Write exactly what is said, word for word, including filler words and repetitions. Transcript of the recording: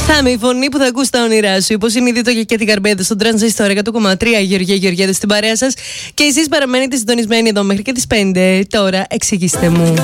Σάμι, η φωνή που θα ακούς στα όνειρά σου. Υποσυνείδητο και την καρμπέδα στον Τρανζίστορ εκατό κόμμα τρία. Γεωργία Γεωργιάδη στην παρέα σας. Και εσείς παραμένετε συντονισμένοι εδώ μέχρι και τις πέντε. Τώρα εξηγήστε μου.